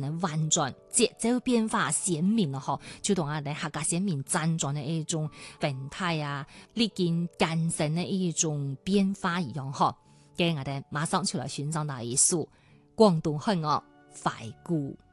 成了完全節奏變化鮮明咯，嗬，就同我哋客家先民戰爭的一種形態啊，歷經艱辛的一種變化一樣，嗬。嘅我哋馬上出來欣賞那一首廣東漢樂《懷古》。